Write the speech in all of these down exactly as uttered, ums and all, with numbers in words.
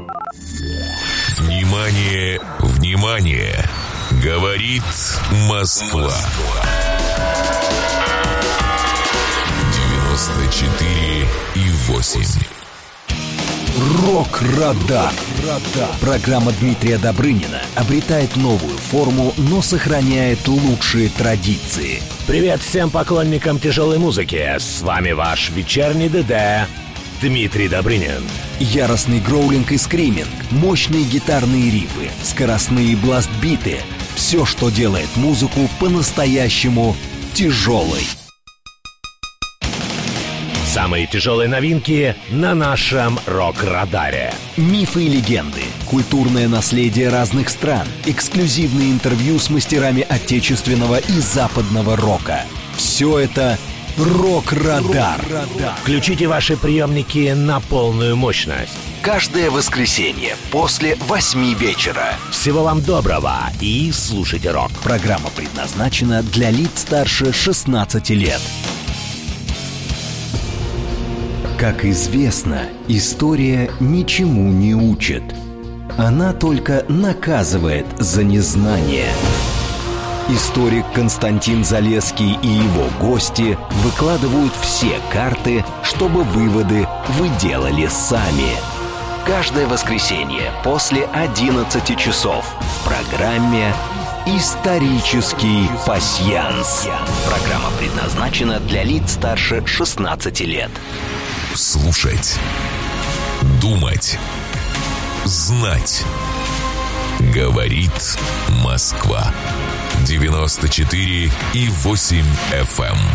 Внимание, внимание! Говорит Москва. девяносто четыре и восемь. Рок-Радар. Программа Дмитрия Добрынина обретает новую форму, но сохраняет лучшие традиции. Привет всем поклонникам тяжелой музыки. С вами ваш вечерний ДД Дмитрий Добрынин. Яростный гроулинг и скриминг, мощные гитарные рифы, скоростные бласт-биты. Все, что делает музыку по-настоящему тяжелой. Самые тяжелые новинки на нашем Рок-Радаре. Мифы и легенды, культурное наследие разных стран, эксклюзивные интервью с мастерами отечественного и западного рока. Все это Рок-Радар. Включите ваши приемники на полную мощность. Каждое воскресенье после восьми вечера. Всего вам доброго и слушайте рок. Программа предназначена для лиц старше шестнадцати лет. Как известно, история ничему не учит. Она только наказывает за незнание. Историк Константин Залесский и его гости выкладывают все карты, чтобы выводы вы делали сами. Каждое воскресенье после одиннадцати часов в программе «Исторический пасьянс». Программа предназначена для лиц старше шестнадцати лет. Слушать, думать, знать. Говорит Москва. девяносто четыре и восемь эф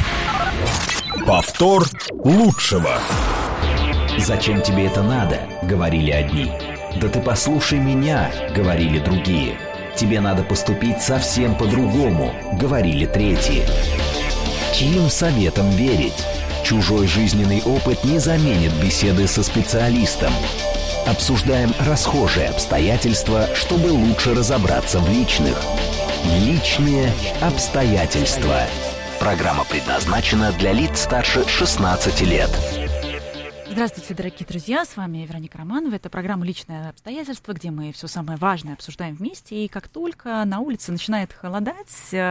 эм. Повтор лучшего. «Зачем тебе это надо?» — говорили одни. «Да ты послушай меня», — говорили другие. «Тебе надо поступить совсем по-другому», — говорили третьи. Чьим советам верить? Чужой жизненный опыт не заменит беседы со специалистом. Обсуждаем расхожие обстоятельства, чтобы лучше разобраться в личных. Личные обстоятельства. Программа предназначена для лиц старше шестнадцати лет. Здравствуйте, дорогие друзья, с вами Вероника Романова. Это программа «Личные обстоятельства», где мы все самое важное обсуждаем вместе. И как только на улице начинает холодать,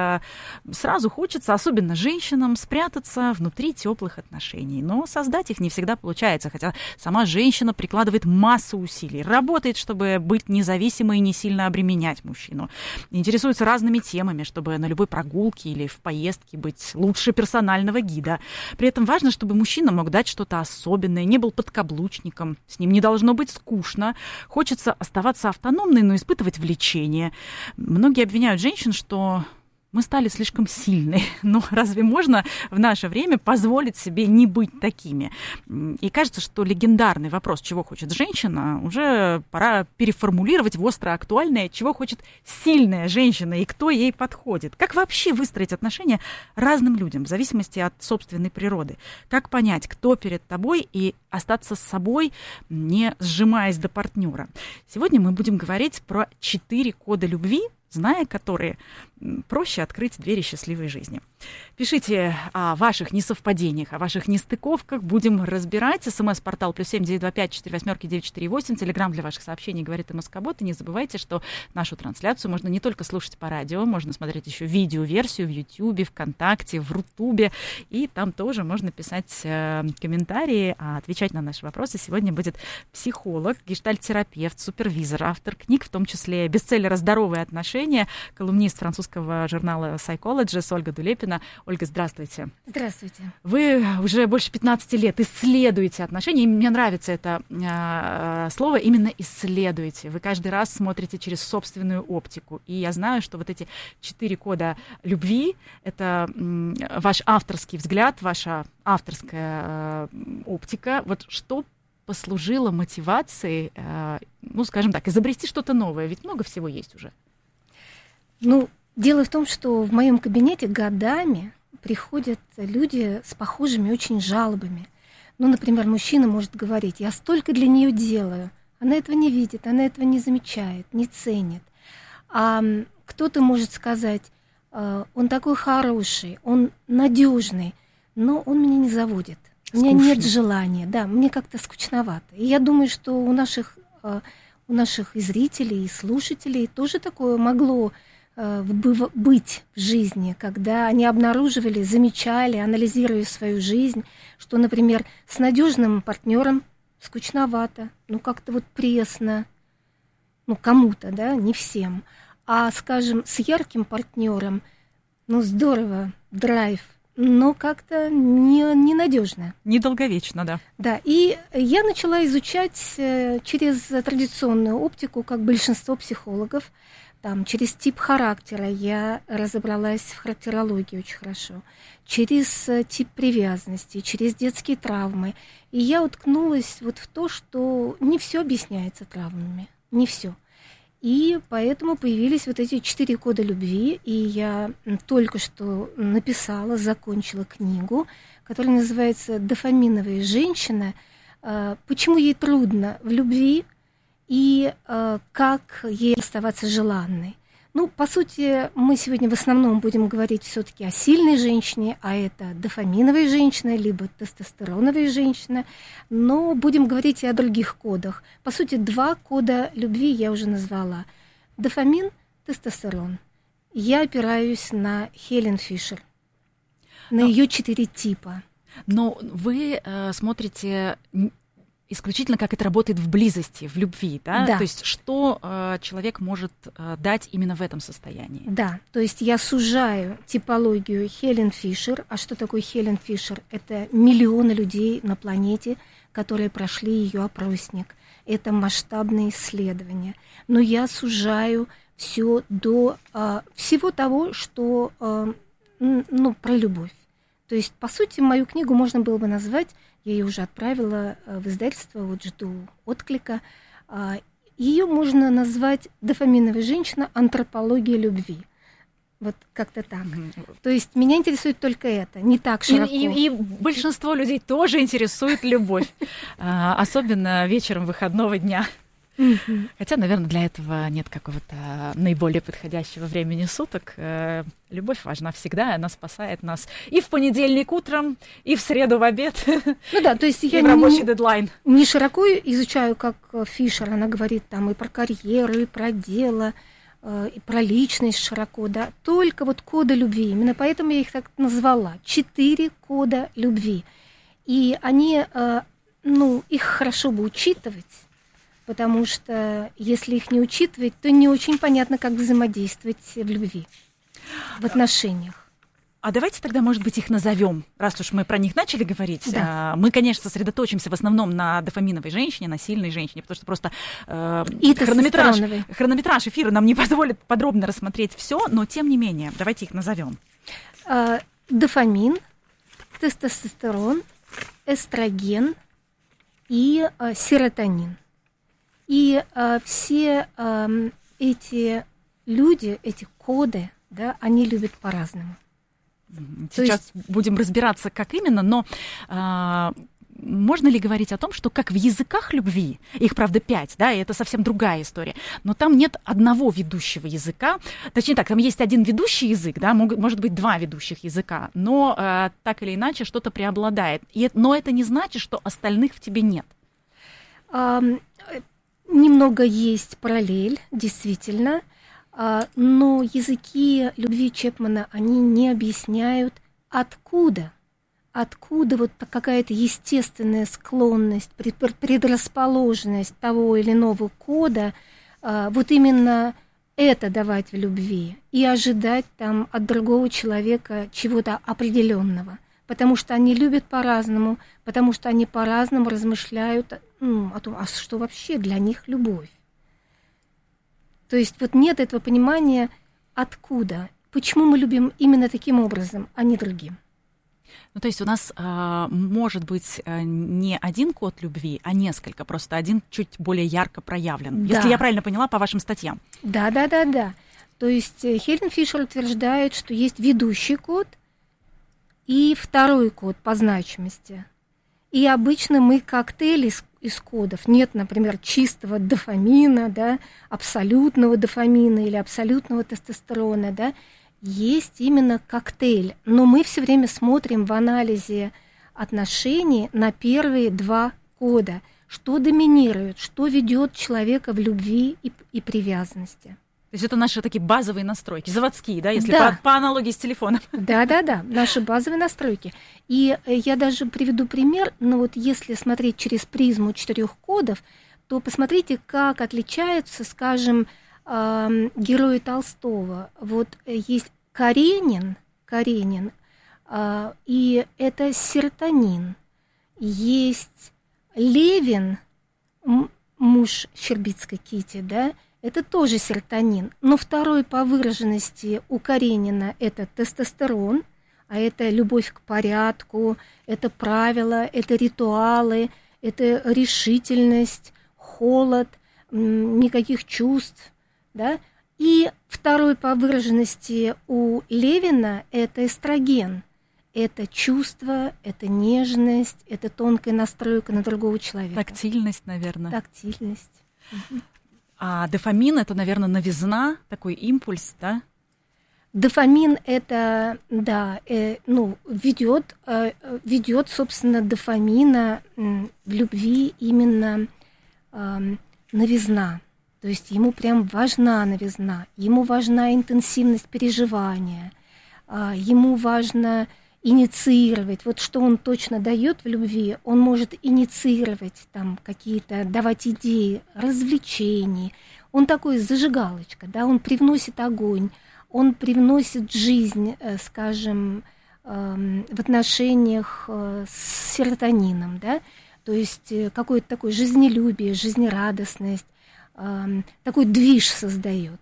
сразу хочется, особенно женщинам, спрятаться внутри теплых отношений. Но создать их не всегда получается, хотя сама женщина прикладывает массу усилий, работает, чтобы быть независимой и не сильно обременять мужчину. Интересуется разными темами, чтобы на любой прогулке или в поездке быть лучше персонального гида. При этом важно, чтобы мужчина мог дать что-то особенное, не был подкаблучником, с ним не должно быть скучно, хочется оставаться автономной, но испытывать влечение. Многие обвиняют женщин, что мы стали слишком сильны. Но разве можно в наше время позволить себе не быть такими? И кажется, что легендарный вопрос, чего хочет женщина, уже пора переформулировать в остро актуальное, чего хочет сильная женщина и кто ей подходит. Как вообще выстроить отношения разным людям в зависимости от собственной природы? Как понять, кто перед тобой, и остаться с собой, не сжимаясь до партнера? Сегодня мы будем говорить про четыре кода любви, зная которые, проще открыть двери счастливой жизни. Пишите о ваших несовпадениях, о ваших нестыковках. Будем разбирать. СМС-портал плюс семь девять два пять четыре восьмерки девять четыре восемь. Телеграм для ваших сообщений говорит МСК-бот. И не забывайте, что нашу трансляцию можно не только слушать по радио, можно смотреть еще видеоверсию в Ютьюбе, ВКонтакте, в Рутубе. И там тоже можно писать э, комментарии, а отвечать на наши вопросы. Сегодня будет психолог, гештальт-терапевт, супервизор, автор книг, в том числе бестселлера «Здоровые отношения», колумнист французского журнала Psychologist Ольга Дулепина. Ольга, здравствуйте. Здравствуйте. Вы уже больше пятнадцати лет исследуете отношения, и мне нравится это э, слово, именно исследуете. Вы каждый раз смотрите через собственную оптику. И я знаю, что вот эти четыре кода любви — это э, ваш авторский взгляд, ваша авторская э, оптика. Вот что послужило мотивацией, э, ну, скажем так, изобрести что-то новое? Ведь много всего есть уже. Ну, дело в том, что в моем кабинете годами приходят люди с похожими очень жалобами. Ну, например, мужчина может говорить: я столько для нее делаю, она этого не видит, она этого не замечает, не ценит. А кто-то может сказать: он такой хороший, он надежный, но он меня не заводит. У меня нет желания, да, мне как-то скучновато. И я думаю, что у наших у наших и зрителей, и слушателей тоже такое могло э, быть в жизни, когда они обнаруживали, замечали, анализируя свою жизнь, что, например, с надежным партнером скучновато, ну как-то вот пресно, ну кому-то, да, не всем. А, скажем, с ярким партнером, ну здорово, драйв, но как-то не, ненадежно. Недолговечно, да. Да, и я начала изучать через традиционную оптику, как большинство психологов, там, через тип характера я разобралась в характерологии очень хорошо, через тип привязанности, через детские травмы. И я уткнулась вот в то, что не все объясняется травмами, не все. И поэтому появились вот эти четыре кода любви, и я только что написала, закончила книгу, которая называется «Дофаминовая женщина. Почему ей трудно в любви и как ей оставаться желанной». Ну, по сути, мы сегодня в основном будем говорить все-таки о сильной женщине, а это дофаминовая женщина, либо тестостероновая женщина, но будем говорить и о других кодах. По сути, два кода любви я уже назвала. Дофамин, тестостерон. Я опираюсь на Хелен Фишер, на но... ее четыре типа. Но вы э, смотрите... исключительно, как это работает в близости, в любви, да? Да. То есть что э, человек может э, дать именно в этом состоянии? Да, то есть я сужаю типологию Хелен Фишер. А что такое Хелен Фишер? Это миллионы людей на планете, которые прошли ее опросник. Это масштабные исследования. Но я сужаю все до э, всего того, что э, ну, про любовь. То есть, по сути, мою книгу можно было бы назвать, я ее уже отправила в издательство, вот жду отклика. Ее можно назвать «Дофаминовая женщина. Антропология любви». Вот как-то так. Mm-hmm. То есть меня интересует только это, не так широко. И, и, и большинство людей тоже интересует любовь, особенно вечером выходного дня. Mm-hmm. Хотя, наверное, для этого нет какого-то наиболее подходящего времени суток. Любовь важна всегда, она спасает нас и в понедельник утром, и в среду в обед, ну да, то есть я и в рабочий не, дедлайн. Не широко изучаю, как Фишер, она говорит там и про карьеру, и про дело, и про личность широко, да, только вот коды любви. Именно поэтому я их так назвала. Четыре кода любви. И они, ну, их хорошо бы учитывать, потому что если их не учитывать, то не очень понятно, как взаимодействовать в любви, в отношениях. А давайте тогда, может быть, их назовем, раз уж мы про них начали говорить. Да. Мы, конечно, сосредоточимся в основном на дофаминовой женщине, на сильной женщине, потому что просто э, И хронометраж, хронометраж эфира нам не позволит подробно рассмотреть все, но тем не менее, давайте их назовем. А, дофамин, тестостерон, эстроген и а, серотонин. И а, все а, эти люди, эти коды, да, они любят по-разному. Сейчас есть... будем разбираться, как именно, но а, можно ли говорить о том, что как в языках любви, их, правда, пять, да, и это совсем другая история, но там нет одного ведущего языка, точнее так, там есть один ведущий язык, да, могут, может быть, два ведущих языка, но а, так или иначе что-то преобладает. И, но это не значит, что остальных в тебе нет. А, немного есть параллель, действительно. Но языки любви Чепмана, они не объясняют, откуда, откуда вот какая-то естественная склонность, предрасположенность того или иного кода, вот именно это давать в любви и ожидать там от другого человека чего-то определенного. Потому что они любят по-разному, потому что они по-разному размышляют ну, о том, а что вообще для них любовь. То есть вот нет этого понимания, откуда, почему мы любим именно таким образом, а не другим. Ну, то есть у нас э, может быть э, не один код любви, а несколько, просто один чуть более ярко проявлен, да. Если я правильно поняла по вашим статьям. Да, да, да, да. То есть Хелен Фишер утверждает, что есть ведущий код и второй код по значимости. И обычно мы коктейли из, из кодов. Нет, например, чистого дофамина, да, абсолютного дофамина или абсолютного тестостерона, да. Есть именно коктейль. Но мы все время смотрим в анализе отношений на первые два кода, что доминирует, что ведет человека в любви и, и привязанности. То есть это наши такие базовые настройки, заводские, да, если да. по, по аналогии с телефоном. Да-да-да, наши базовые настройки. И я даже приведу пример, но вот если смотреть через призму четырех кодов, то посмотрите, как отличаются, скажем, герои Толстого. Вот есть Каренин, Каренин, и это серотонин. Есть Левин, муж Щербицкой Кити, да, это тоже серотонин. Но второй по выраженности у Каренина это тестостерон, а это любовь к порядку, это правила, это ритуалы, это решительность, холод, никаких чувств, да. И второй по выраженности у Левина это эстроген. Это чувство, это нежность, это тонкая настройка на другого человека. Тактильность, наверное. Тактильность. А дофамин — это, наверное, новизна, такой импульс, да? Дофамин — это, да, э, ну, ведет, э, ведет, собственно, дофамина э, в любви именно э, новизна. То есть ему прям важна новизна, ему важна интенсивность переживания, э, ему важно инициировать. Вот что он точно дает в любви, он может инициировать там какие-то, давать идеи, развлечений. Он такой зажигалочка, да, он привносит огонь, он привносит жизнь, скажем, в отношениях с серотонином, да, то есть какое-то такое жизнелюбие, жизнерадостность, такой движ создает.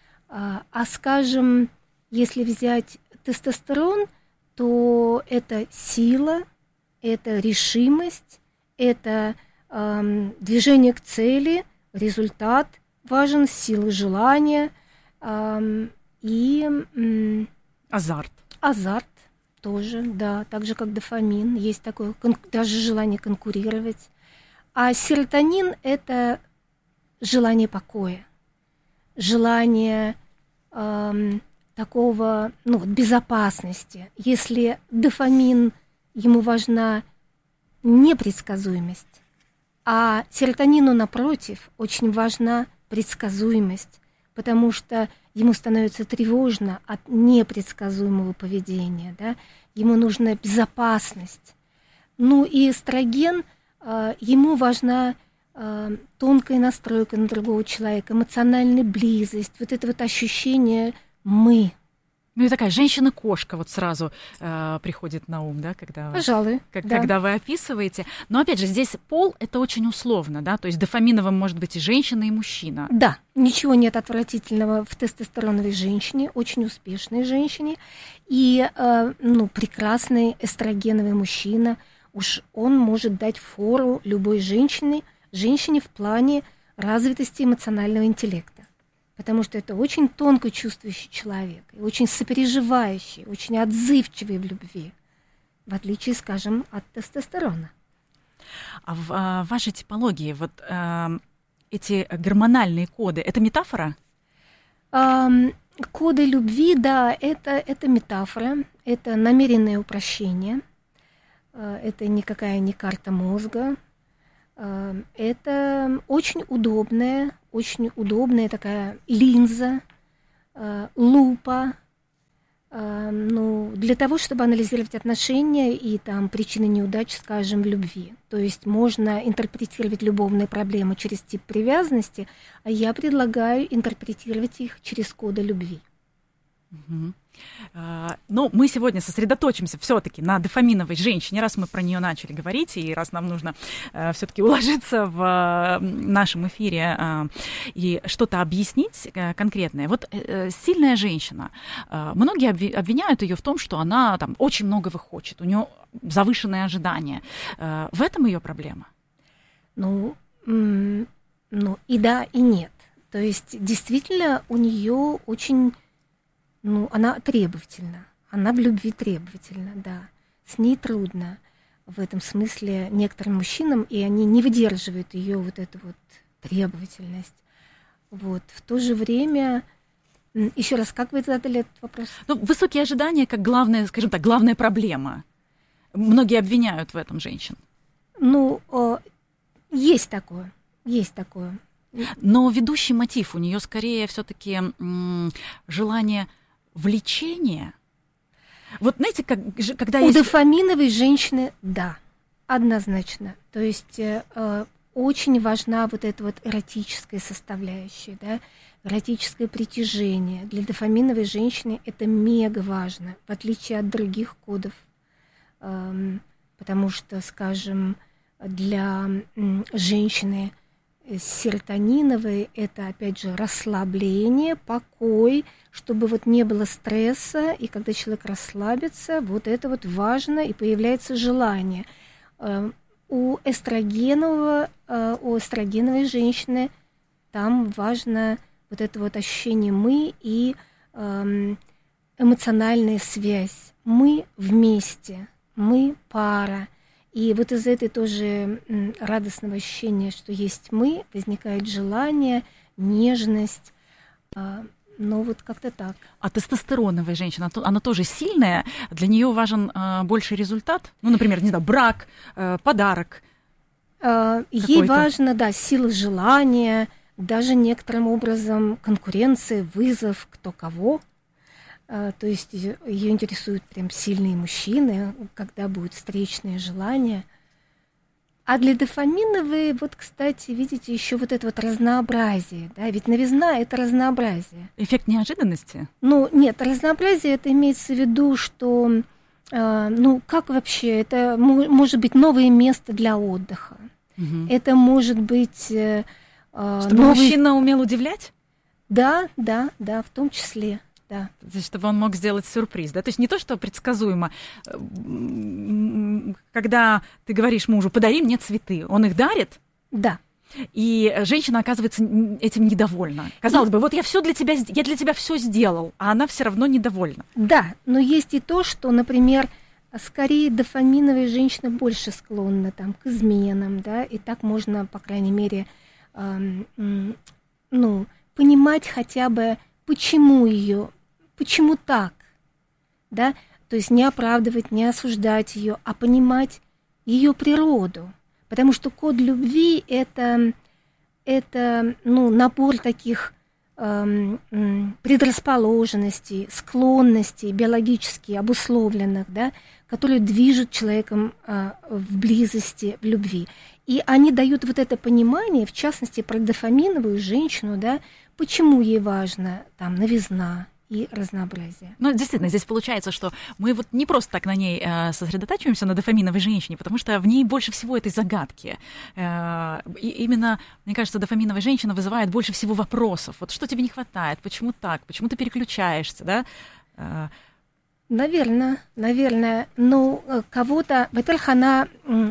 А, скажем, если взять тестостерон, то это сила, это решимость, это э, движение к цели, результат важен, сила желания э, и... Э, азарт. Азарт тоже, да, так же, как дофамин, есть такое кон- даже желание конкурировать. А серотонин – это желание покоя, желание... Э, такого, ну, безопасности. Если дофамин, ему важна непредсказуемость, а серотонину, напротив, очень важна предсказуемость, потому что ему становится тревожно от непредсказуемого поведения, да? Ему нужна безопасность. Ну и эстроген, э, ему важна э, тонкая настройка на другого человека, эмоциональная близость, вот это вот ощущение мы. Ну и такая женщина-кошка вот сразу э, приходит на ум, да, когда, Пожалуй, как, да. когда вы описываете. Но опять же, здесь пол — это очень условно, да, то есть дофаминовым может быть и женщина, и мужчина. Да, ничего нет отвратительного в тестостероновой женщине, очень успешной женщине, и э, ну, прекрасный эстрогеновый мужчина, уж он может дать фору любой женщине, женщине в плане развитости эмоционального интеллекта. Потому что это очень тонко чувствующий человек, и очень сопереживающий, очень отзывчивый в любви, в отличие, скажем, от тестостерона. А в а, вашей типологии вот а, эти гормональные коды — это метафора? А, коды любви, да, это, это метафора, это намеренное упрощение, это никакая не карта мозга. Это очень удобная, очень удобная такая линза, лупа, ну, для того, чтобы анализировать отношения и там причины неудач, скажем, в любви. То есть можно интерпретировать любовные проблемы через тип привязанности, а я предлагаю интерпретировать их через коды любви. Угу. Но мы сегодня сосредоточимся все-таки на дофаминовой женщине, раз мы про нее начали говорить, и раз нам нужно все-таки уложиться в нашем эфире и что-то объяснить конкретное. Вот сильная женщина, многие обвиняют ее в том, что она там очень многого хочет, у нее завышенные ожидания. В этом ее проблема? Ну, ну и да, и нет. То есть действительно у нее очень... Ну, она требовательна, она в любви требовательна, да. С ней трудно в этом смысле некоторым мужчинам, и они не выдерживают ее вот эту вот требовательность. Вот. В то же время, еще раз, как вы задали этот вопрос? Ну, высокие ожидания как главная, скажем так, главная проблема. Многие обвиняют в этом женщин. Ну, Есть такое, есть такое. Но ведущий мотив у нее скорее все-таки м- желание влечения. Вот знаете, как, когда у есть... дофаминовой женщины, да, однозначно. То есть э, очень важна вот эта вот эротическая составляющая, да, эротическое притяжение. Для дофаминовой женщины это мега важно, в отличие от других кодов. Э, потому что, скажем, для э, женщины серотониновой это, опять же, расслабление, покой, чтобы вот не было стресса, и когда человек расслабится, вот это вот важно, и появляется желание. У эстрогенового, у эстрогеновой женщины там важно вот это вот ощущение «мы» и эмоциональная связь. Мы вместе, мы пара. И вот из этой тоже радостного ощущения, что есть мы, возникает желание, нежность. Ну, вот как-то так. А тестостероновая женщина, она тоже сильная, для нее важен э, больший результат? Ну, например, не знаю, брак, э, подарок. Э, ей важно, да, сила желания, даже некоторым образом конкуренция, вызов, кто кого. Э, то есть ее интересуют прям сильные мужчины, когда будут встречные желания. А для дофаминовой, вот, кстати, видите, еще вот это вот разнообразие, да, ведь новизна – это разнообразие. Эффект неожиданности? Ну, нет, разнообразие – это имеется в виду, что, э, ну, как вообще, это может быть новое место для отдыха, угу. Это может быть… Э, Чтобы новый... мужчина умел удивлять? Да, да, да, в том числе. Да. Чтобы он мог сделать сюрприз, да? То есть не то, что предсказуемо. Когда ты говоришь мужу, подари мне цветы, он их дарит? Да. И женщина оказывается этим недовольна. Казалось и... бы, вот я все для тебя, я для тебя все сделал, а она все равно недовольна. Да, но есть и то, что, например, скорее дофаминовые женщины больше склонны там, к изменам, да, и так можно, по крайней мере, эм, эм, ну, понимать хотя бы, почему ее, почему так, да, то есть не оправдывать, не осуждать ее, а понимать ее природу, потому что код любви это, это ну, набор таких эм, предрасположенностей, склонностей биологически обусловленных, да, которые движут человеком э, в близости, в любви. И они дают вот это понимание, в частности, про дофаминовую женщину, да, почему ей важно там новизна и разнообразие. Ну, действительно, здесь получается, что мы вот не просто так на ней э, сосредотачиваемся, на дофаминовой женщине, потому что в ней больше всего этой загадки. Э, и именно, мне кажется, дофаминовая женщина вызывает больше всего вопросов. Вот что тебе не хватает, почему так, почему ты переключаешься, да? Э, Наверное, наверное. Ну, кого-то, во-первых, она,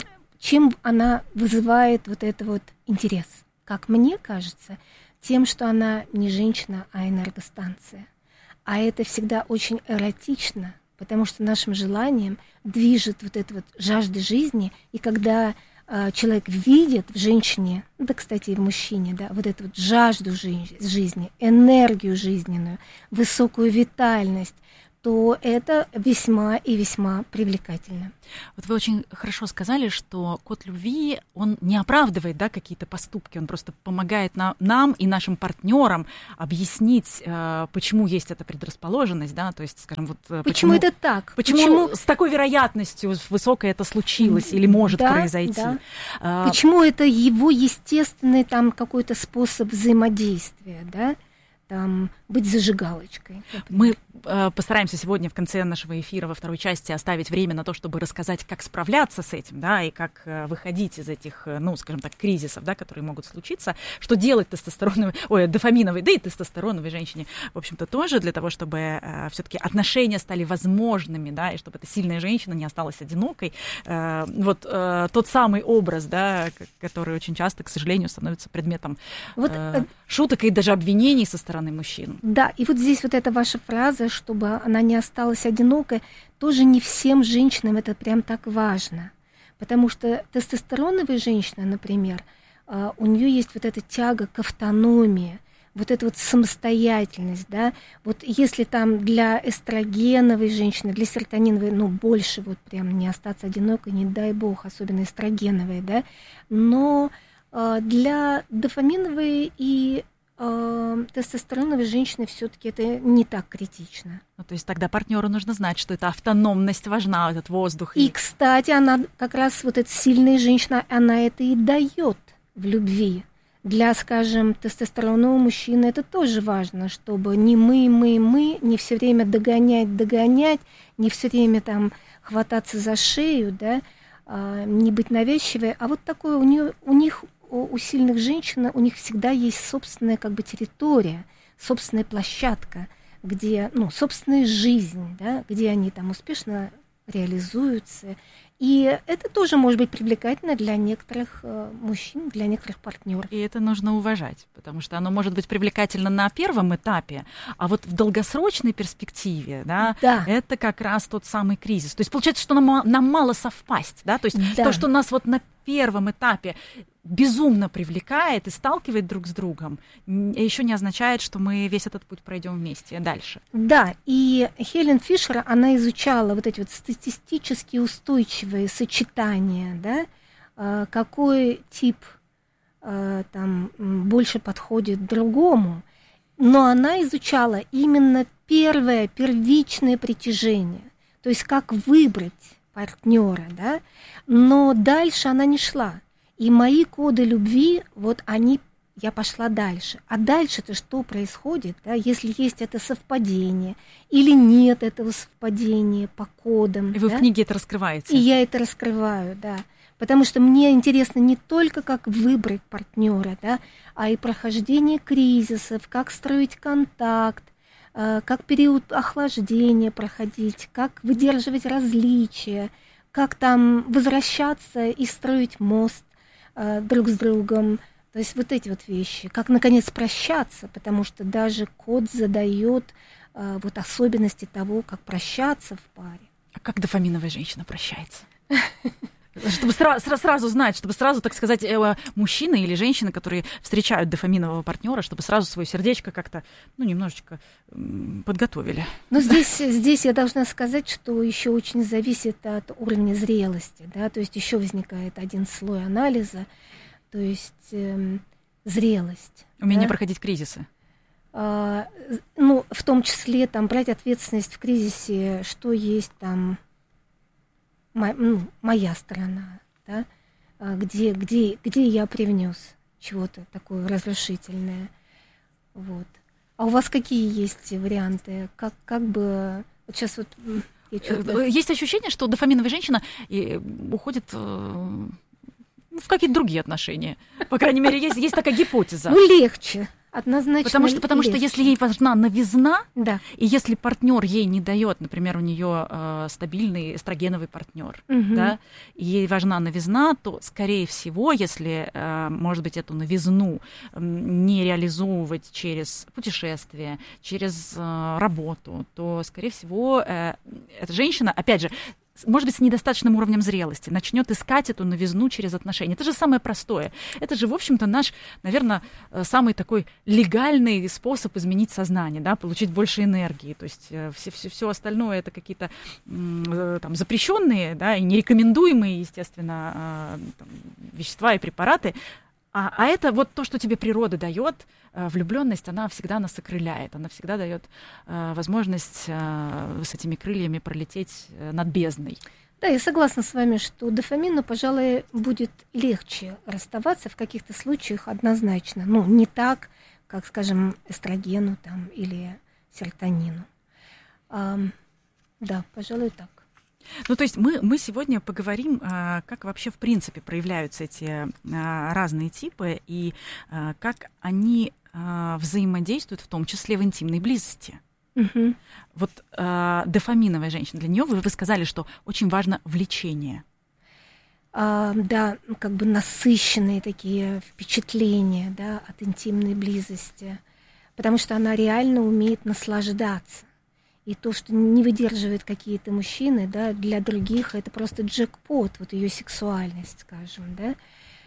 чем она вызывает вот это вот интерес? Как мне кажется, тем, что она не женщина, а энергостанция. А это всегда очень эротично, потому что нашим желанием движет вот эта вот жажда жизни, и когда э, человек видит в женщине, да, кстати, и в мужчине, да, вот эту вот жажду жи- жизни, энергию жизненную, высокую витальность, то это весьма и весьма привлекательно. Вот вы очень хорошо сказали, что код любви, он не оправдывает, да, какие-то поступки, он просто помогает нам, нам и нашим партнерам объяснить, э, почему есть эта предрасположенность, да, то есть, скажем, вот… Почему, почему это так? Почему, почему с такой вероятностью высокой это случилось или может да, произойти? Да. А, почему это его естественный там какой-то способ взаимодействия, да? Там, быть зажигалочкой. Мы э, постараемся сегодня в конце нашего эфира во второй части оставить время на то, чтобы рассказать, как справляться с этим, да, и как э, выходить из этих, э, ну, скажем так, кризисов, да, которые могут случиться, что делать тестостероновой, ой, дофаминовой, да и тестостероновой женщине, в общем-то, тоже для того, чтобы э, все-таки отношения стали возможными, да, и чтобы эта сильная женщина не осталась одинокой. Э, вот э, тот самый образ, да, который очень часто, к сожалению, становится предметом вот, э, шуток и даже обвинений со стороны мужчин. Да, и вот здесь вот эта ваша фраза, чтобы она не осталась одинокой, тоже не всем женщинам это прям так важно. Потому что тестостероновая женщина, например, у нее есть вот эта тяга к автономии, вот эта вот самостоятельность, да. Вот если там для эстрогеновой женщины, для серотониновой, ну, больше вот прям не остаться одинокой, не дай бог, особенно эстрогеновой, да, но Для дофаминовой и э, тестостероновой женщины все-таки это не так критично. Ну, то есть тогда партнеру нужно знать, что эта автономность важна, этот воздух. И, и, кстати, она как раз вот эта сильная женщина, она это и дает в любви. Для, скажем, тестостеронового мужчины это тоже важно, чтобы не мы, мы, мы, не все время догонять, догонять, не все время там хвататься за шею, да, а, не быть навязчивой. А вот такое у, нее, у них, у, у сильных женщин, у них всегда есть собственная как бы территория, собственная площадка, где, ну, собственная жизнь, да, где они там успешно реализуются. И это тоже может быть привлекательно для некоторых э, мужчин, для некоторых партнеров. И это нужно уважать, потому что оно может быть привлекательно на первом этапе, а вот в долгосрочной перспективе, да, да. это как раз тот самый кризис. То есть получается, что нам, нам мало совпасть, да, то есть да. то, что нас вот на первом этапе безумно привлекает и сталкивает друг с другом, еще не означает, что мы весь этот путь пройдем вместе дальше. Да, и Хелен Фишер, она изучала вот эти вот статистически устойчивые сочетания, да, какой тип там больше подходит другому, но она изучала именно первое, первичное притяжение, то есть как выбрать партнера, да, но дальше она не шла. И мои коды любви, вот они, я пошла дальше. А дальше-то что происходит, да, если есть это совпадение или нет этого совпадения по кодам. И вы да? в книге это раскрываете. И я это раскрываю, да. Потому что мне интересно не только, как выбрать партнера, да, а и прохождение кризисов, как строить контакт, как период охлаждения проходить, как выдерживать различия, как там возвращаться и строить мост э, друг с другом. То есть вот эти вот вещи. Как, наконец, прощаться, потому что даже код задает э, вот особенности того, как прощаться в паре. А как дофаминовая женщина прощается? Чтобы сразу, сразу знать, чтобы сразу, так сказать, мужчины или женщины, которые встречают дофаминового партнера, чтобы сразу свое сердечко как-то, ну, немножечко подготовили. Ну, здесь, здесь я должна сказать, что еще очень зависит от уровня зрелости, да, то есть еще возникает один слой анализа, то есть э, зрелость. Умение да? проходить кризисы. А, ну, в том числе там брать ответственность в кризисе, что есть там ну, моя сторона, да, где, где, где я привнес чего-то такое разрушительное. Вот. А у вас какие есть варианты? Как, как бы... Вот сейчас вот... Есть ощущение, что дофаминовая женщина уходит в какие-то другие отношения. По крайней мере, есть, есть такая гипотеза. Ну, легче. Однозначно. Потому что, потому что если ей важна новизна, да. и если партнер ей не дает, например, у нее э, стабильный эстрогеновый партнер, угу. да, и ей важна новизна, то, скорее всего, если, э, может быть, эту новизну э, не реализовывать через путешествие, через э, работу, то, скорее всего, э, эта женщина, опять же, может быть, с недостаточным уровнем зрелости, начнет искать эту новизну через отношения. Это же самое простое. Это же, в общем-то, наш, наверное, самый такой легальный способ изменить сознание, да, получить больше энергии. То есть все, все, все остальное это какие-то там, запрещенные, да, и нерекомендуемые, естественно, там, вещества и препараты. А, а это вот то, что тебе природа дает, влюбленность, она всегда нас окрыляет, она всегда дает э, возможность э, с этими крыльями пролететь над бездной. Да, я согласна с вами, что дофамину, пожалуй, будет легче расставаться в каких-то случаях однозначно. Ну, не так, как, скажем, эстрогену там, или серотонину. А, да, пожалуй, так. Ну, то есть мы, мы сегодня поговорим, а, как вообще в принципе проявляются эти а, разные типы и а, как они а, взаимодействуют, в том числе в интимной близости. Угу. Вот а, дофаминовая женщина, для нее вы, вы сказали, что очень важно влечение. А, да, как бы насыщенные такие впечатления, да, от интимной близости, потому что она реально умеет наслаждаться. И то, что не выдерживают какие-то мужчины, да, для других это просто джекпот, вот ее сексуальность, скажем, да.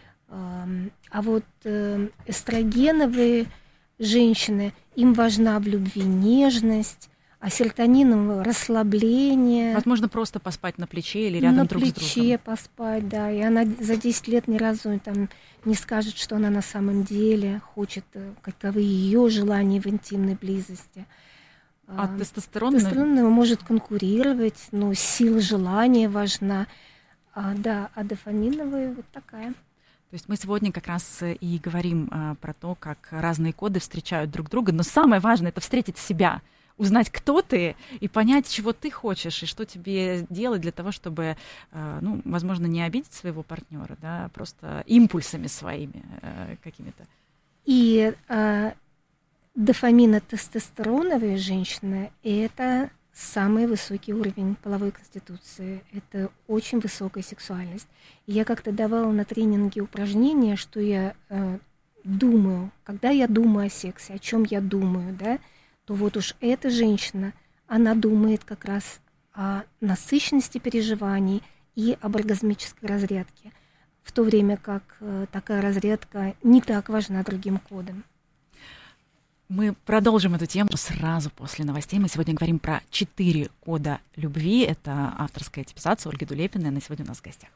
А вот эстрогеновые женщины, им важна в любви нежность, А серотонин — расслабление. Возможно, просто поспать на плече или рядом на друг с другом. На плече поспать, да. И она за десять лет ни разу там не скажет, что она на самом деле хочет, каковы ее желания в интимной близости. А тестостерон? Тестостерон может конкурировать, но сила желания важна. А, да, а дофаминовая вот такая. То есть мы сегодня как раз и говорим а, про то, как разные коды встречают друг друга, но самое важное — это встретить себя, узнать, кто ты, и понять, чего ты хочешь, и что тебе делать для того, чтобы, а, ну, возможно, не обидеть своего партнера, да, а просто импульсами своими а, какими-то. И а, дофаминотестостероновая женщина — это самый высокий уровень половой конституции. Это очень высокая сексуальность. И я как-то давала на тренинге упражнения, что я э, думаю, когда я думаю о сексе, о чем я думаю, да, то вот уж эта женщина, она думает как раз о насыщенности переживаний и об оргазмической разрядке, в то время как э, такая разрядка не так важна другим кодам. Мы продолжим эту тему сразу после новостей. Мы сегодня говорим про четыре кода любви. Это авторская типизация Ольги Дулепиной. Она сегодня у нас в гостях.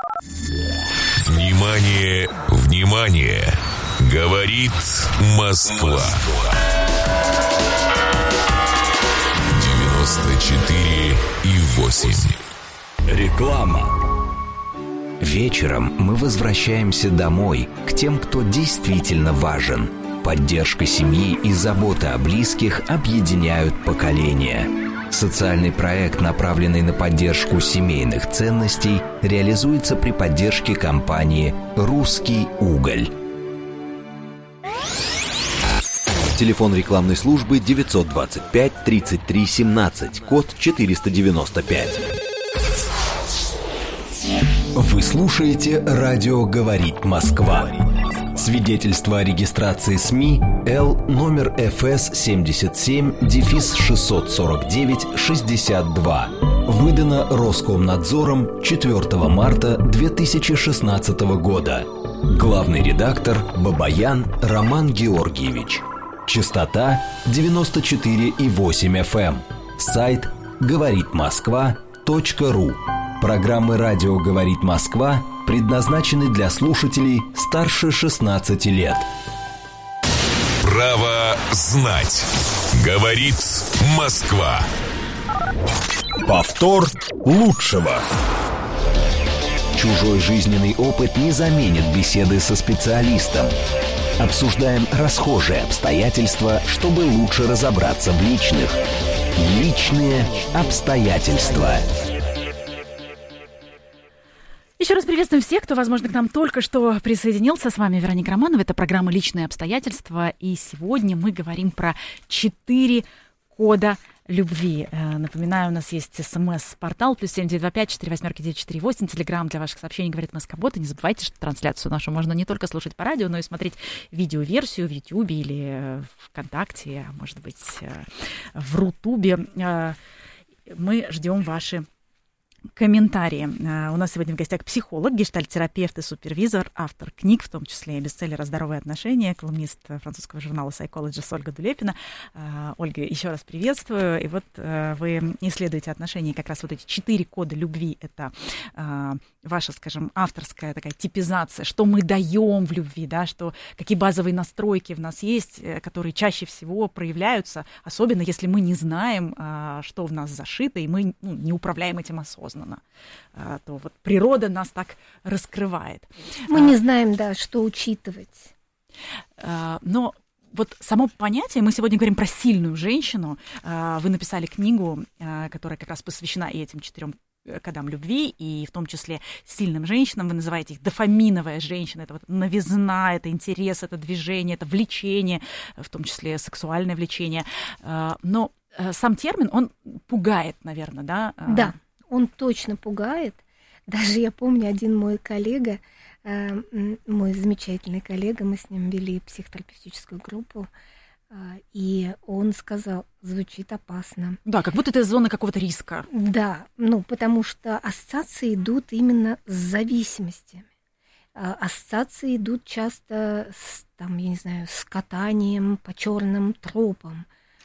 Внимание, внимание! Говорит Москва. девяносто четыре и восемь. Реклама. Вечером мы возвращаемся домой, к тем, кто действительно важен. Поддержка семьи и забота о близких объединяют поколения. Социальный проект, направленный на поддержку семейных ценностей, реализуется при поддержке компании «Русский уголь». Телефон рекламной службы девятьсот двадцать пять тридцать три семнадцать, код четыреста девяносто пять. Вы слушаете «Радио говорит Москва». Свидетельство о регистрации СМИ Л номер эф эс семьдесят семь шестьсот сорок девять шестьдесят два. Выдано Роскомнадзором четвёртого марта две тысячи шестнадцатого года. Главный редактор Бабаян Роман Георгиевич. Частота девяносто четыре и восемь эф эм. Сайт говорит москва точка ру. Программы «Радио говорит Москва» предназначены для слушателей старше шестнадцати лет. Право знать. Говорит Москва. Повтор лучшего. Чужой жизненный опыт не заменит беседы со специалистом. Обсуждаем расхожие обстоятельства, чтобы лучше разобраться в личных. Личные обстоятельства. Еще раз приветствуем всех, кто, возможно, к нам только что присоединился. С вами Вероника Романова. Это программа «Личные обстоятельства». И сегодня мы говорим про четыре кода любви. Напоминаю, у нас есть смс-портал плюс семь девять два пять четыре восемь девять четыре восемь. Телеграм для ваших сообщений «Говорит Москобот». И не забывайте, что трансляцию нашу можно не только слушать по радио, но и смотреть видеоверсию в Ютьюбе или ВКонтакте, а может быть, в Рутубе. Мы ждем ваши комментарии. У нас сегодня в гостях психолог, гештальт-терапевт и супервизор, автор книг, в том числе и бестселлера «Здоровые отношения», колумнист французского журнала Psychologist Ольга Дулепина. Ольга, еще раз приветствую. И вот вы исследуете отношения, как раз вот эти четыре кода любви. Это ваша, скажем, авторская такая типизация, что мы даем в любви, да, что, какие базовые настройки в нас есть, которые чаще всего проявляются, особенно если мы не знаем, что в нас зашито, и мы, ну, не управляем этим осознанно. То вот природа нас так раскрывает. Мы не знаем, да, что учитывать. Но вот само понятие, мы сегодня говорим про сильную женщину. Вы написали книгу, которая как раз посвящена и этим четырем кодам любви, и в том числе сильным женщинам. Вы называете их дофаминовая женщина. Это вот новизна, это интерес, это движение, это влечение, в том числе сексуальное влечение. Но сам термин, он пугает, наверное, да? Да. Он точно пугает. Даже я помню, один мой коллега, э, мой замечательный коллега, мы с ним вели психотерапевтическую группу, э, и он сказал, звучит опасно. Да, как будто это зона какого-то риска. Да, ну, потому что ассоциации идут именно с зависимостями. Э, ассоциации идут часто с, там, я не знаю, с катанием по черным тропам.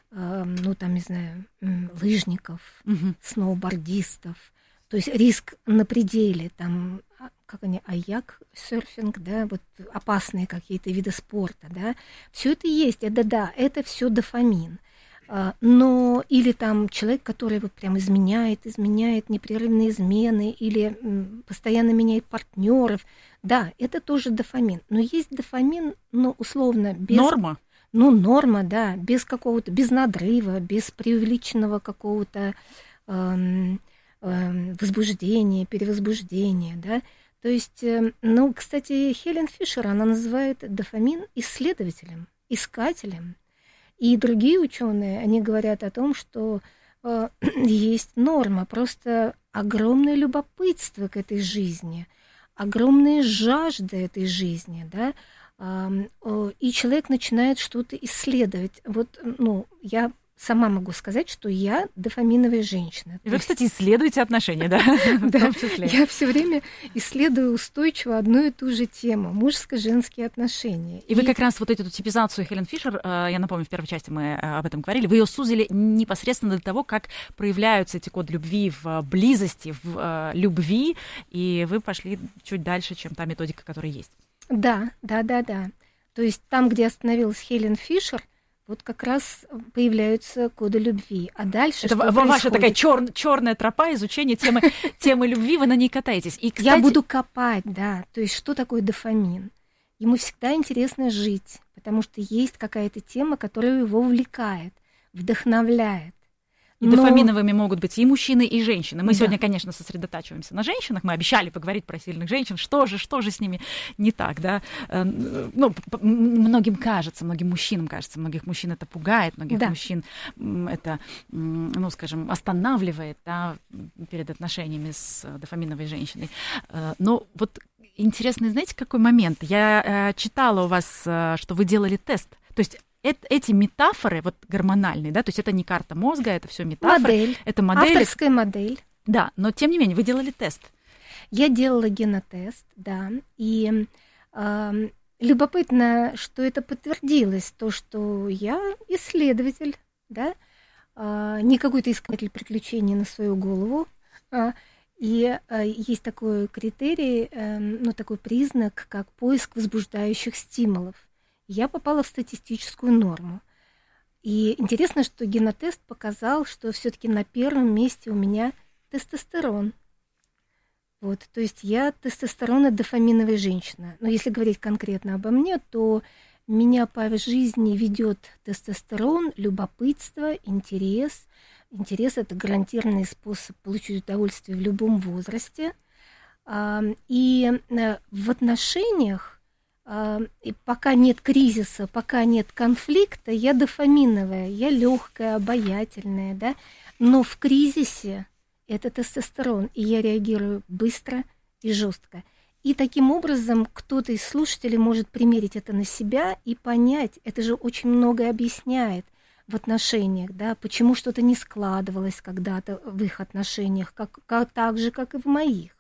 э, ну, там, не знаю, лыжников, Мгм. сноубордистов. То есть риск на пределе, там, а, как они, аяк, серфинг, да, вот опасные какие-то виды спорта, да. Все это есть, это да, это все дофамин. А, Но или там человек, который вот прям изменяет, изменяет, непрерывные измены, или м, постоянно меняет партнеров, да, это тоже дофамин. Но есть дофамин, ну, условно, без... Норма? Ну, норма, да, без какого-то, без надрыва, без преувеличенного какого-то эм, эм, возбуждения, перевозбуждения, да. То есть, эм, ну, кстати, Хелен Фишер, она называет дофамин исследователем, искателем. И другие ученые, они говорят о том, что э, есть норма, просто огромное любопытство к этой жизни, огромная жажда этой жизни, да, Ам, э, и человек начинает что-то исследовать. Вот, ну, я сама могу сказать, что я дофаминовая женщина. И вы, кстати, исследуете отношения, да? В Да, том числе. я все время исследую устойчиво одну и ту же тему — мужско-женские отношения. И вы как раз вот эту типизацию Хелен Фишер, э, я напомню, в первой части мы э, об этом говорили, вы ее сузили непосредственно до того, как проявляются эти коды любви в близости, в э, любви, и вы пошли чуть дальше, чем та методика, которая есть. Да, да, да, да. То есть там, где остановилась Хелен Фишер, вот как раз появляются коды любви. А дальше Это что ва- ваша происходит? такая чер- черная тропа изучения темы, темы любви, вы на ней катаетесь. И, кстати, Я буду копать, да. То есть что такое дофамин? Ему всегда интересно жить, потому что есть какая-то тема, которая его увлекает, вдохновляет. и Но- дофаминовыми могут быть и мужчины, и женщины. Мы Да. сегодня, конечно, сосредотачиваемся на женщинах. Мы обещали поговорить про сильных женщин. Что же, что же с ними не так, да? Э, Ну, п- п- многим кажется, многим мужчинам кажется, многих мужчин это пугает, многих Да. мужчин м, это, м, ну, скажем, останавливает, да, перед отношениями с э, дофаминовой женщиной. Э, Но вот интересный, знаете, какой момент? Я э, читала у вас, э, что вы делали тест. То есть эт- эти метафоры, вот гормональные, да, то есть это не карта мозга, это все метафоры. Модель, Это модель. авторская модель. Да, но тем не менее, вы делали тест. Я делала генотест, да, и ам, любопытно, что это подтвердилось, то, что я исследователь, да, а, не какой-то искатель приключений на свою голову, а, и а, есть такой критерий, эм, ну, такой признак, как поиск возбуждающих стимулов. Я попала в статистическую норму. И интересно, что генотест показал, что все-таки на первом месте у меня тестостерон. Вот, то есть я тестостеронно-дофаминовая женщина. Но если говорить конкретно обо мне, то меня по жизни ведет тестостерон, любопытство, интерес. Интерес — это гарантированный способ получить удовольствие в любом возрасте. А, И э, в отношениях, а, и пока нет кризиса, пока нет конфликта, я дофаминовая, я легкая, обаятельная, да. Но в кризисе это тестостерон, и я реагирую быстро и жестко. И таким образом кто-то из слушателей может примерить это на себя и понять, это же очень многое объясняет в отношениях, да, почему что-то не складывалось когда-то в их отношениях, как, как, так же, как и в моих.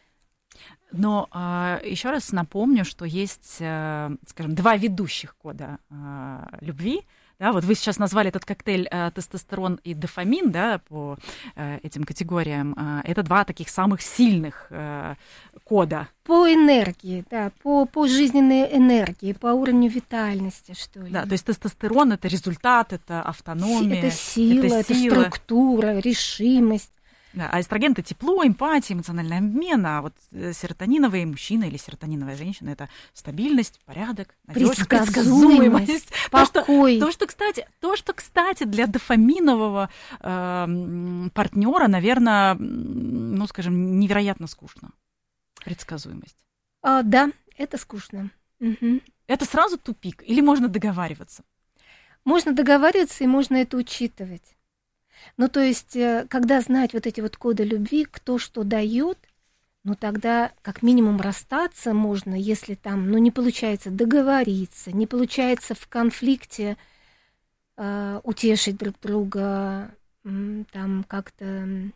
Но а, еще раз напомню, что есть, а, скажем, два ведущих кода а, любви. Да, вот вы сейчас назвали этот коктейль а, тестостерон и дофамин, да, по а, этим категориям. А, это два таких самых сильных а, кода. По энергии, да, по, по жизненной энергии, по уровню витальности, что ли. Да, то есть тестостерон — это результат, это автономия. Это сила, это, это сила. структура, решимость. Да, а эстроген — это тепло, эмпатия, эмоциональный обмен, а вот серотониновый мужчина или серотониновая женщина — это стабильность, порядок, надежность, предсказуемость, То, что, покой. то, что, кстати, то, что, кстати, для дофаминового э, партнера, наверное, ну, скажем, невероятно скучно. Предсказуемость. А, да, это скучно. Мгм. Это сразу тупик или можно договариваться? Можно договариваться и можно это учитывать. Ну, то есть, э, когда знать вот эти вот коды любви, кто что дает, ну, тогда как минимум расстаться можно, если там, ну, не получается договориться, не получается в конфликте э, утешить друг друга, м, там как-то м,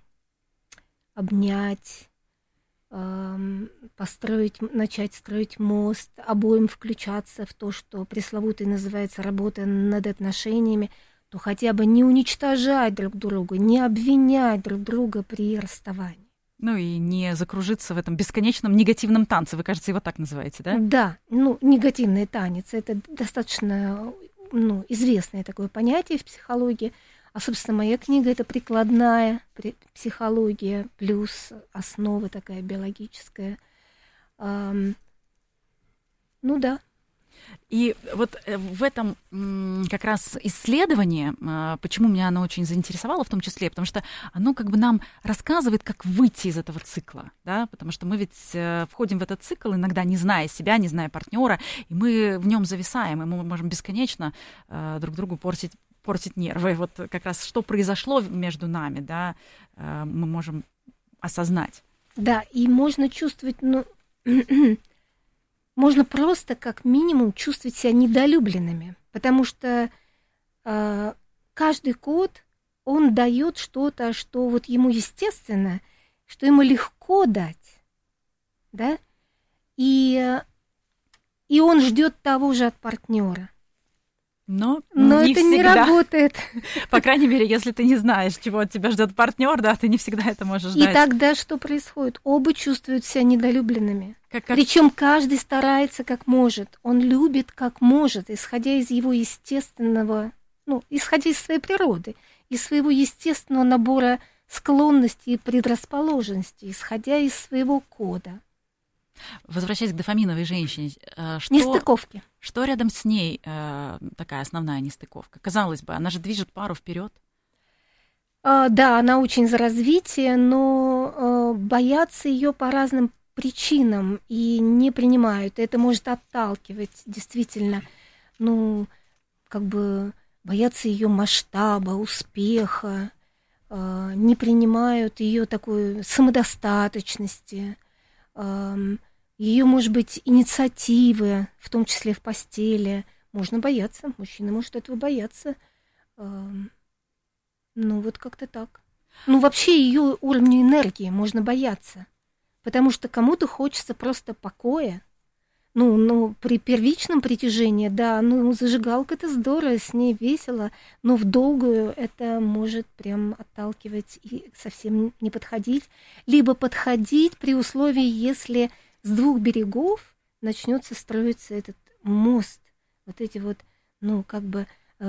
обнять, эм, построить, начать строить мост, обоим включаться в то, что пресловутый называется работа над отношениями, то хотя бы не уничтожать друг друга, не обвинять друг друга при расставании. Ну и не закружиться в этом бесконечном негативном танце. Вы, кажется, его так называете, да? Да, ну, негативный танец – это достаточно ну, известное такое понятие в психологии. А, собственно, моя книга – это прикладная психология плюс основа такая биологическая. Ну да. И вот в этом как раз исследовании, почему меня оно очень заинтересовало в том числе, потому что оно как бы нам рассказывает, как выйти из этого цикла, да, потому что мы ведь входим в этот цикл, иногда не зная себя, не зная партнера, и мы в нем зависаем, и мы можем бесконечно друг другу портить, портить нервы. Вот как раз что произошло между нами, да, мы можем осознать. Да, и можно чувствовать, ну... Можно просто, как минимум, чувствовать себя недолюбленными, потому что э, каждый кот, он дает что-то, что вот ему естественно, что ему легко дать, да, и, и он ждет того же от партнера. Но, Но не это всегда. Не работает. По крайней мере, если ты не знаешь, чего от тебя ждет партнер, да, ты не всегда это можешь ждать. И тогда что происходит? Оба чувствуют себя недолюбленными. Как, как... Причем каждый старается как может. Он любит как может, исходя из его естественного, ну, исходя из своей природы, из своего естественного набора склонностей и предрасположенностей, исходя из своего кода. Возвращаясь к дофаминовой женщине, что, нестыковки. Что рядом с ней э, такая основная нестыковка? Казалось бы, она же движет пару вперед. А, да, она очень за развитие, но а, боятся ее по разным причинам и не принимают. Это может отталкивать, действительно, ну, как бы боятся ее масштаба, успеха, а, не принимают ее такой самодостаточности. Ее, может быть, инициативы, в том числе в постели. Можно бояться, мужчина может этого бояться. Ну, вот как-то так. Ну, вообще ее уровню энергии можно бояться, потому что кому-то хочется просто покоя. Ну, ну, при первичном притяжении, да, ну, зажигалка — это здорово, с ней весело, но в долгую это может прям отталкивать и совсем не подходить. Либо подходить при условии, если с двух берегов начнется строиться этот мост, вот эти вот, ну, как бы э,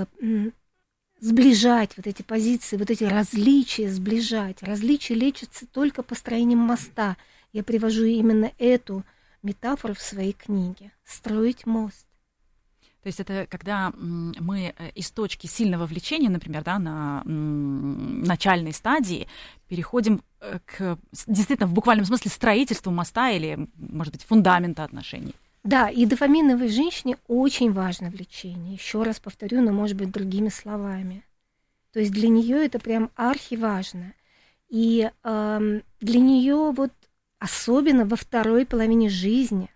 сближать вот эти позиции, вот эти различия сближать. Различия лечатся только построением моста. Я привожу именно эту метафору в своей книге. Строить мост. То есть это когда мы из точки сильного влечения, например, да, на начальной стадии переходим к действительно в буквальном смысле строительству моста или, может быть, фундамента отношений. Да, и дофаминовой женщине очень важно влечение. Еще раз повторю, но, может быть, другими словами. То есть для нее это прям архиважно. И э, для нее вот особенно во второй половине жизни,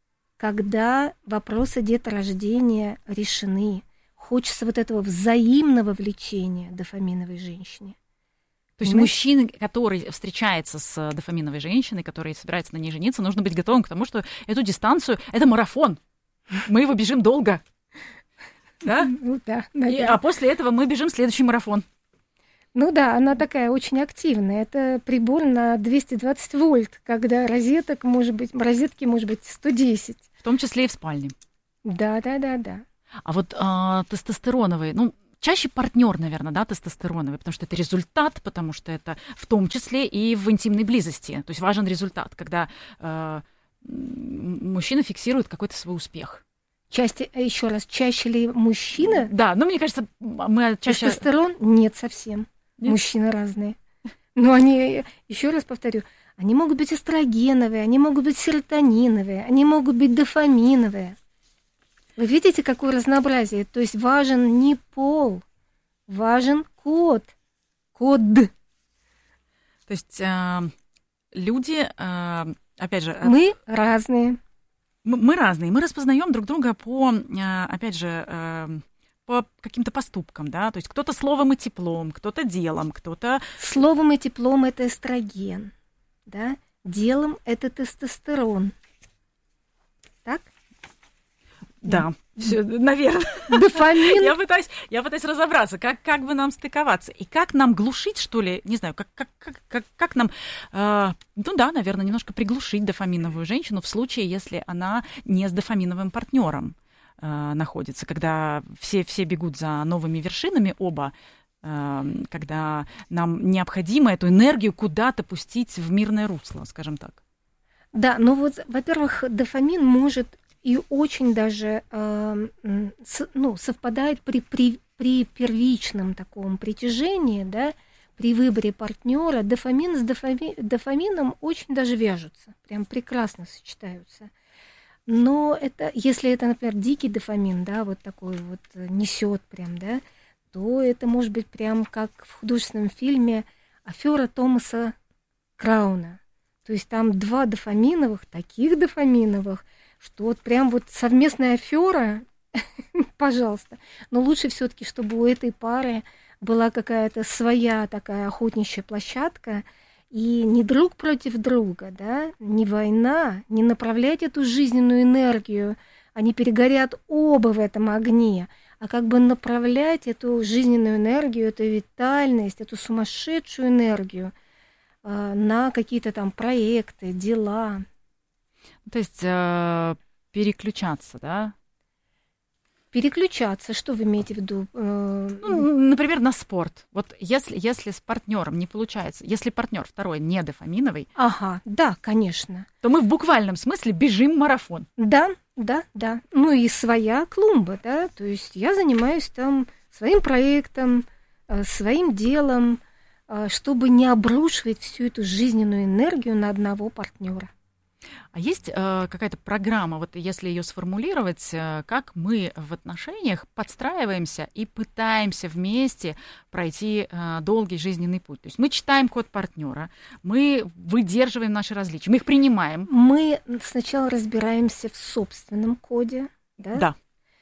когда вопросы деторождения решены, хочется вот этого взаимного влечения дофаминовой женщине. То есть мужчина, который встречается с дофаминовой женщиной, который собирается на ней жениться, нужно быть готовым к тому, что эту дистанцию — это марафон. Мы его бежим долго. Да? Ну да. И, а после этого мы бежим следующий марафон. Ну да, она такая очень активная. Это прибор на двести двадцать вольт, когда розеток может быть, розетки может быть сто десять. В том числе и в спальне. Да, да, да, да. А вот а, тестостероновый, ну, чаще партнер, наверное, да, тестостероновый, потому что это результат, потому что это в том числе и в интимной близости. То есть важен результат, когда э, мужчина фиксирует какой-то свой успех. Чаще, еще раз, чаще ли мужчина? Да, ну, мне кажется, мы чаще... Тестостерон? Нет, совсем. Нет? Мужчины разные. Но они, еще раз повторю, они могут быть эстрогеновые, они могут быть серотониновые, они могут быть дофаминовые. Вы видите, какое разнообразие? То есть важен не пол, важен код. Код. То есть э, люди, э, опять же... Мы разные. Мы, мы разные. Мы распознаем друг друга по, э, опять же... Э, по каким-то поступкам, да, то есть кто-то словом и теплом, кто-то делом, кто-то... Словом и теплом — это эстроген, да, делом — это тестостерон, так? Да, все, наверное. Дофамин. Я пытаюсь, я пытаюсь разобраться, как, как бы нам стыковаться. И как нам глушить, что ли, не знаю, как, как, как, как, как нам, э, ну да, наверное, немножко приглушить дофаминовую женщину в случае, если она не с дофаминовым партнером э, находится, когда все, все бегут за новыми вершинами оба, э, когда нам необходимо эту энергию куда-то пустить в мирное русло, скажем так. Да, ну вот, во-первых, дофамин может и очень даже э, с, ну, совпадает при, при, при первичном таком притяжении, да, при выборе партнера. Дофамин с дофами, дофамином очень даже вяжутся, прям прекрасно сочетаются. Но это, если это, например, дикий дофамин, да, вот такой вот несет прям, да, то это может быть прям как в художественном фильме «Афера Томаса Крауна». То есть там два дофаминовых, таких дофаминовых, что вот прям вот совместная афера, пожалуйста. Но лучше все-таки, чтобы у этой пары была какая-то своя такая охотничья площадка, и не друг против друга, да, не война, не направлять эту жизненную энергию, они перегорят оба в этом огне, а как бы направлять эту жизненную энергию, эту витальность, эту сумасшедшую энергию э, на какие-то там проекты, дела. То есть э, переключаться, да? Переключаться, что вы имеете в виду? Ну, например, на спорт. Вот если, если с партнером не получается, если партнер второй не дофаминовый, ага, да, конечно, то мы в буквальном смысле бежим марафон. Да, да, да. Ну и своя клумба, да. То есть я занимаюсь там своим проектом, своим делом, чтобы не обрушивать всю эту жизненную энергию на одного партнера. А есть э, какая-то программа, вот если ее сформулировать, э, как мы в отношениях подстраиваемся и пытаемся вместе пройти э, долгий жизненный путь? То есть мы читаем код партнера, мы выдерживаем наши различия, мы их принимаем. Мы сначала разбираемся в собственном коде, да? Да.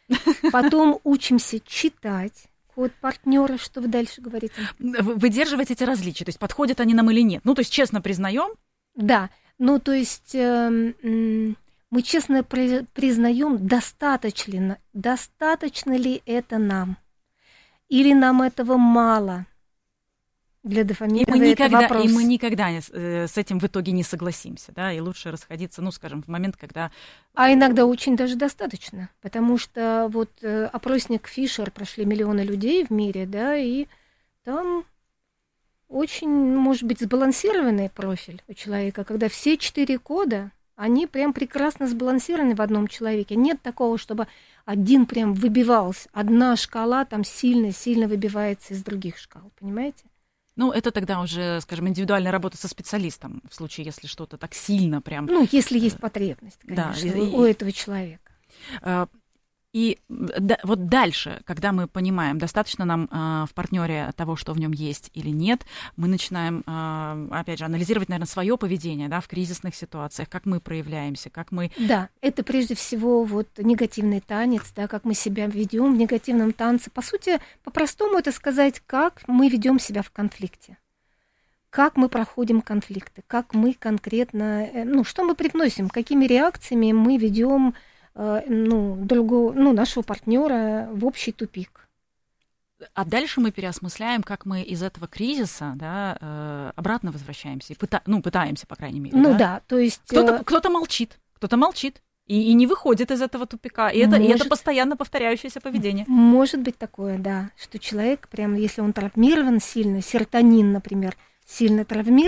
Потом учимся читать код партнера, что вы дальше говорите? Выдерживать эти различия, то есть подходят они нам или нет. Ну, то есть честно признаем. Да. Ну, то есть э, э, мы честно признаем, достаточно, достаточно ли это нам, или нам этого мало для дофамина. И мы никогда, и мы никогда не, э, с этим в итоге не согласимся, да, и лучше расходиться, ну, скажем, в момент, когда... А иногда очень даже достаточно, потому что вот э, опросник Фишер прошли миллионы людей в мире, да, и там... Очень, может быть, сбалансированный профиль у человека, когда все четыре кода, они прям прекрасно сбалансированы в одном человеке. Нет такого, чтобы один прям выбивался, одна шкала там сильно-сильно выбивается из других шкал, понимаете? Ну, это тогда уже, скажем, индивидуальная работа со специалистом, в случае, если что-то так сильно прям... Ну, если есть потребность, конечно, да, у и... этого человека. И да, вот дальше, когда мы понимаем, достаточно нам э, в партнере того, что в нем есть или нет, мы начинаем, э, опять же, анализировать, наверное, свое поведение, да, в кризисных ситуациях, как мы проявляемся, как мы... Да, это прежде всего вот негативный танец, да, как мы себя ведем в негативном танце. По сути, по-простому это сказать, как мы ведем себя в конфликте. Как мы проходим конфликты, как мы конкретно, ну, что мы привносим, какими реакциями мы ведем ну, другого, ну, нашего партнера в общий тупик. А дальше мы переосмысляем, как мы из этого кризиса, да, обратно возвращаемся, и пыта, ну, пытаемся, по крайней мере. Ну да, да, то есть... Кто-то, кто-то молчит, кто-то молчит и, и не выходит из этого тупика. И это, может, и это постоянно повторяющееся поведение. Может быть такое, да, что человек, прям, если он травмирован сильно, серотонин, например, сильно травмирован,